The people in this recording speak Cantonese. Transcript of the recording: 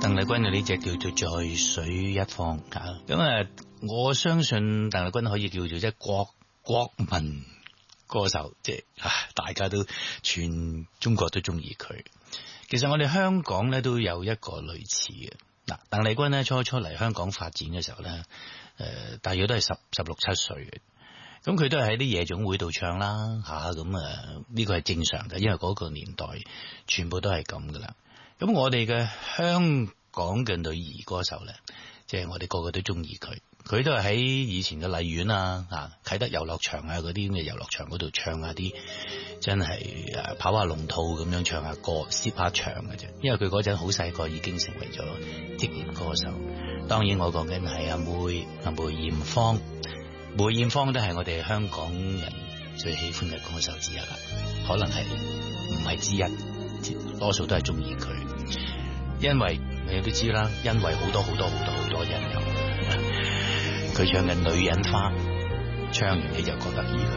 鄧麗君嘅呢隻叫做在水一方啊，咁啊，我相信鄧麗君可以叫做即係國民歌手，即係大家都全中國都中意佢。其實我哋香港咧都有一個類似嘅嗱，鄧麗君咧初嚟香港發展嘅時候咧，大約都係十六七歲嘅。咁佢都係喺啲夜總會度唱啦，咁呢個係正常嘅，因為嗰個年代全部都係咁噶啦。咁我哋嘅香港嘅女兒歌手咧，即係我哋個個都中意佢，佢都係喺以前嘅荔園啊、啟德遊樂場啊嗰啲咁嘅遊樂場嗰度唱下啲真係跑下龍套咁樣唱下歌，攝下場嘅啫。因為佢嗰陣好細個已經成為咗職業歌手。當然我講緊係阿梅艷芳。梅艷芳都係我哋香港人最喜歡嘅歌手之一啦，可能係唔係之一，多數都係中意佢，因為你都知啦，因為好多因由，佢唱嘅女人花，唱完你就覺得咦，